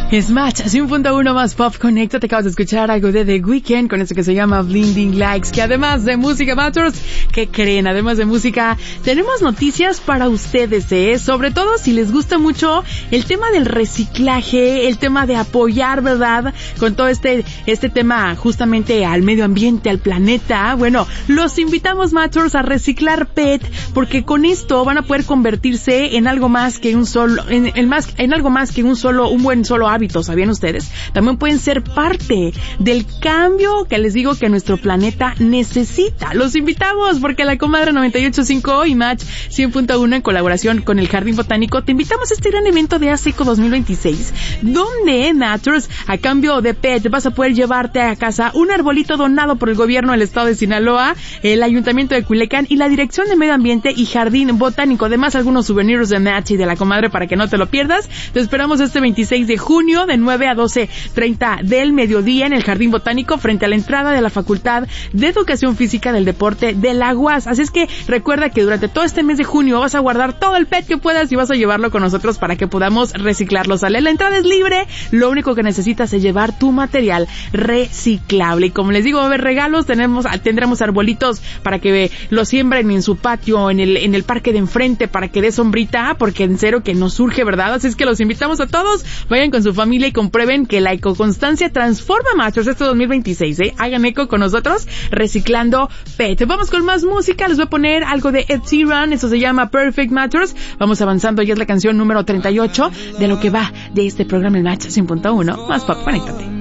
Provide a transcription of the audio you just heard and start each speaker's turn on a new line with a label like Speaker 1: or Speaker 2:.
Speaker 1: Es Match 100.1 más Pop Connecta. Te acabas de escuchar algo de The Weeknd con esto que se llama Blinding Lights. Que además de música, Matters, ¿qué creen? Además de música, tenemos noticias para ustedes, sobre todo si les gusta mucho el tema del reciclaje, el tema de apoyar, ¿verdad? Con todo este tema justamente al medio ambiente, al planeta. Bueno, los invitamos, Matters, a reciclar PET, porque con esto van a poder convertirse en algo más que un solo, en algo más que un buen solo hábito, ¿sabían ustedes? También pueden ser parte del cambio que les digo que nuestro planeta necesita. Los invitamos porque la Comadre 98.5 y Match 100.1 en colaboración con el Jardín Botánico te invitamos a este gran evento de ASECO 2026, donde, Matters, a cambio de PET vas a poder llevarte a casa un arbolito donado por el gobierno del estado de Sinaloa, el Ayuntamiento de Culiacán y la Dirección de Medio Ambiente y Jardín Botánico. Además, algunos souvenirs de Match y de la Comadre para que no te lo pierdas. Te esperamos este 26 de junio de 9 a 12:30 del mediodía en el Jardín Botánico frente a la entrada de la Facultad de Educación Física del Deporte de la UAS. Así es que recuerda que durante todo este mes de junio vas a guardar todo el PET que puedas y vas a llevarlo con nosotros para que podamos reciclarlo, ¿sale? La entrada es libre, lo único que necesitas es llevar tu material reciclable. Y como les digo, va a haber regalos, tendremos arbolitos para que lo siembren en su patio, en el parque de enfrente, para que dé sombrita, porque en serio que nos surge, ¿verdad? Así es que los invitamos a todos, vayan con su familia y comprueben que la ecoconstancia transforma, Masters, este 2026, Hagan eco con nosotros, reciclando PET. Vamos con más música, les voy a poner algo de Ed Sheeran, eso se llama Perfect Matters. Vamos avanzando, ya es la canción número 38 de lo que va de este programa, el Match 100.1 más Pop. Conéctate.